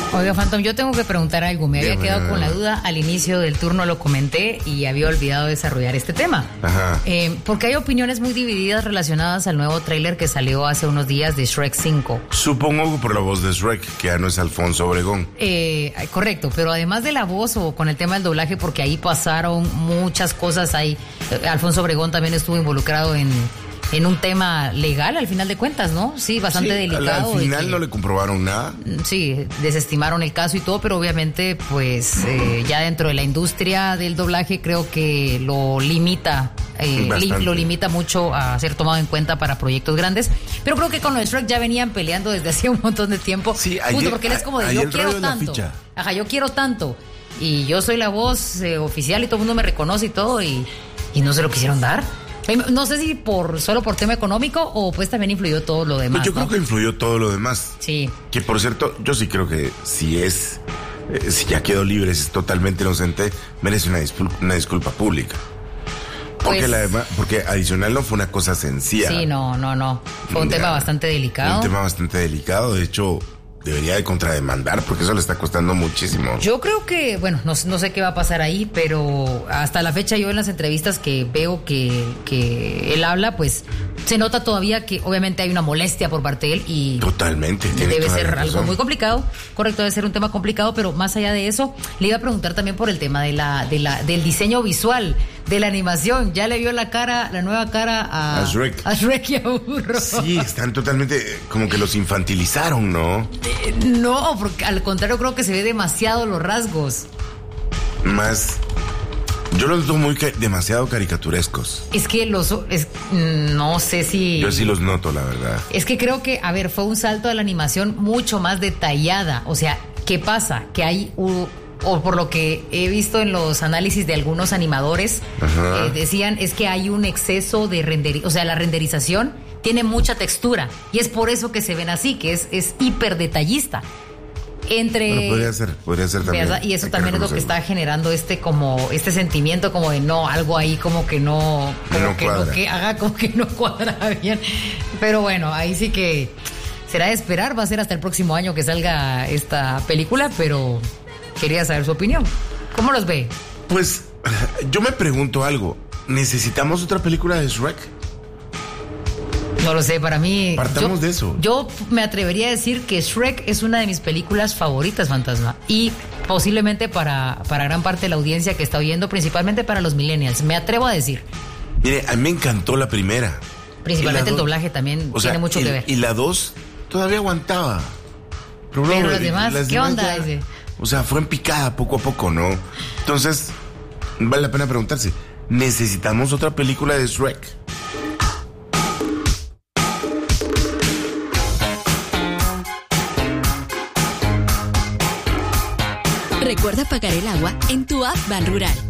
Oiga, Phantom, yo tengo que preguntar algo. Me había quedado con la duda. Al inicio del turno lo comenté y había olvidado desarrollar este tema. Ajá. Porque hay opiniones muy divididas relacionadas al nuevo tráiler que salió hace unos días de Shrek 5. Supongo que por la voz de Shrek, que ya no es Alfonso Obregón. Correcto, pero además de la voz o con el tema del doblaje, porque ahí pasaron muchas cosas. Ahí Alfonso Obregón también estuvo involucrado en un tema legal, al final de cuentas, ¿no? Sí, bastante delicado. Al final no le comprobaron nada. Sí, desestimaron el caso y todo, pero obviamente, pues, ya dentro de la industria del doblaje creo que lo limita mucho a ser tomado en cuenta para proyectos grandes. Pero creo que con los Shrek ya venían peleando desde hacía un montón de tiempo. Sí, justo porque él es como de yo quiero tanto. Ajá, yo quiero tanto. Y yo soy la voz oficial y todo el mundo me reconoce y todo, y no se lo quisieron dar. No sé si solo por tema económico o pues también influyó todo lo demás. Pues yo creo que influyó todo lo demás. Sí. Que por cierto, yo sí creo que si ya quedó libre, si es totalmente inocente, merece una disculpa pública. Porque adicional no fue una cosa sencilla. Sí, no. Fue un tema bastante delicado. De hecho, debería de contrademandar porque eso le está costando muchísimo. Yo creo que, bueno, no sé qué va a pasar ahí, pero hasta la fecha yo en las entrevistas que veo que él habla, pues se nota todavía que obviamente hay una molestia por parte de él y totalmente debe ser algo muy complicado. Correcto, debe ser un tema complicado, pero más allá de eso, le iba a preguntar también por el tema del diseño visual, de la animación. Ya le vio la nueva cara a Shrek y a Burro. Sí, están totalmente como que los infantilizaron, ¿no? No, porque al contrario creo que se ve demasiado los rasgos. Yo los noto demasiado caricaturescos. Es que no sé si... Yo sí los noto, la verdad. Es que creo que, fue un salto a la animación mucho más detallada. O sea, ¿qué pasa? Que hay o por lo que he visto en los análisis de algunos animadores, decían, es que hay un exceso de renderización. O sea, la renderización tiene mucha textura. Y es por eso que se ven así, que es hiper detallista. Podría ser también. Y eso también es lo que está generando este sentimiento como de algo ahí como que no cuadra bien. Pero bueno, ahí sí que será de esperar, va a ser hasta el próximo año que salga esta película, pero quería saber su opinión. ¿Cómo los ve? Pues yo me pregunto algo, ¿necesitamos otra película de Shrek? No lo sé, para mí... Partamos de eso. Yo me atrevería a decir que Shrek es una de mis películas favoritas, Fantasma. Y posiblemente para gran parte de la audiencia que está oyendo, principalmente para los millennials. Me atrevo a decir. Mire, a mí me encantó la primera. Principalmente el doblaje también tiene mucho que ver. Y la 2 todavía aguantaba. Pero las demás, ¿qué onda? O sea, fue en picada poco a poco, ¿no? Entonces, vale la pena preguntarse, ¿necesitamos otra película de Shrek? Recuerda pagar el agua en tu app Ban Rural.